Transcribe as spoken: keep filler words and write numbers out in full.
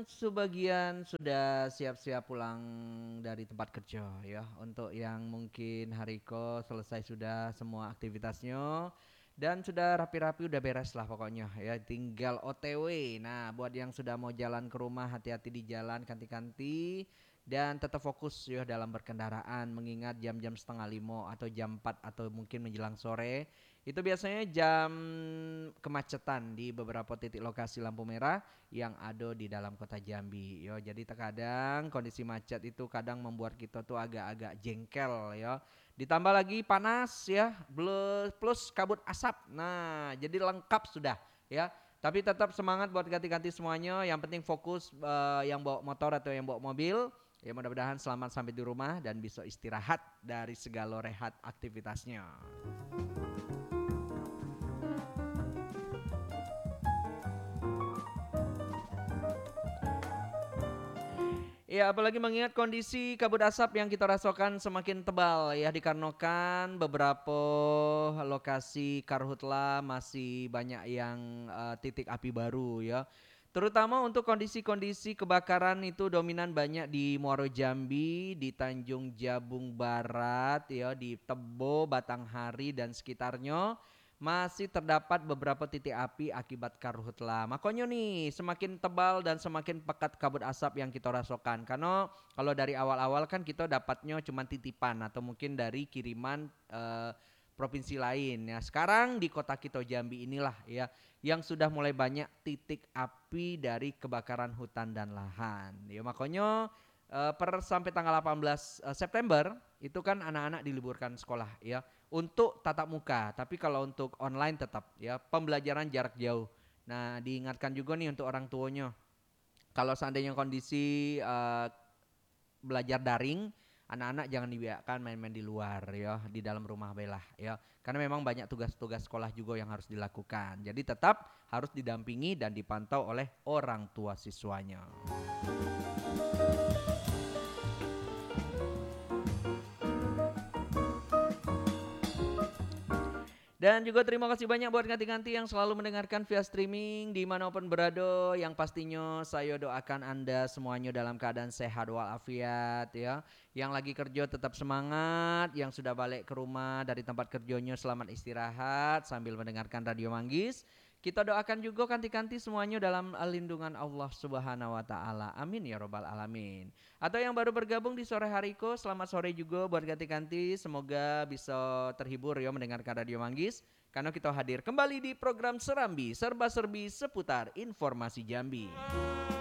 sebagian sudah siap-siap pulang dari tempat kerja ya. Untuk yang mungkin Hariko selesai sudah semua aktivitasnya dan sudah rapi-rapi udah beres lah pokoknya ya. Tinggal O T W. Nah, buat yang sudah mau jalan ke rumah hati-hati di jalan, kanti-kanti dan tetap fokus ya dalam berkendaraan mengingat jam-jam setengah lima atau jam empat atau mungkin menjelang sore itu biasanya jam kemacetan di beberapa titik lokasi lampu merah yang ada di dalam kota Jambi. Yo, jadi terkadang kondisi macet itu kadang membuat kita tuh agak-agak jengkel ya. Ditambah lagi panas ya, plus, plus kabut asap. Nah, jadi lengkap sudah ya. Tapi tetap semangat buat ganti-ganti semuanya. Yang penting fokus uh, yang bawa motor atau yang bawa mobil. Ya mudah-mudahan selamat sampai di rumah dan bisa istirahat dari segala rehat aktivitasnya. Ya, apalagi mengingat kondisi kabut asap yang kita rasakan semakin tebal ya dikarenakan beberapa lokasi karhutla masih banyak yang uh, titik api baru ya. Terutama untuk kondisi-kondisi kebakaran itu dominan banyak di Muaro Jambi, di Tanjung Jabung Barat ya, di Tebo, Batanghari dan sekitarnya masih terdapat beberapa titik api akibat karhutla. Makanya nih semakin tebal dan semakin pekat kabut asap yang kita rasakan. Karena kalau dari awal-awal kan kita dapatnya cuma titipan atau mungkin dari kiriman eh, provinsi lain ya. Sekarang di kota kita Jambi inilah ya yang sudah mulai banyak titik api dari kebakaran hutan dan lahan. Ya makanya eh, per sampai tanggal delapan belas eh, September itu kan anak-anak diliburkan sekolah ya untuk tatap muka, tapi kalau untuk online tetap ya pembelajaran jarak jauh. Nah, diingatkan juga nih untuk orang tuanya. Kalau seandainya kondisi uh, belajar daring, anak-anak jangan dibiarkan main-main di luar ya, di dalam rumah belah ya. Karena memang banyak tugas-tugas sekolah juga yang harus dilakukan. Jadi tetap harus didampingi dan dipantau oleh orang tua siswanya. Dan juga terima kasih banyak buat ganti-ganti yang selalu mendengarkan via streaming dimanapun berada. Yang pastinya saya doakan Anda semuanya dalam keadaan sehat walafiat ya. Yang lagi kerja tetap semangat, yang sudah balik ke rumah dari tempat kerjanya selamat istirahat sambil mendengarkan Radio Manggis. Kita doakan juga kanti-kanti semuanya dalam lindungan Allah Subhanahu wa taala. Amin ya robbal alamin. Atau yang baru bergabung di sore hariko, selamat sore juga buat ganti-ganti. Semoga bisa terhibur ya mendengarkan Radio Manggis. Karena kita hadir kembali di program Serambi, serba-serbi seputar informasi Jambi.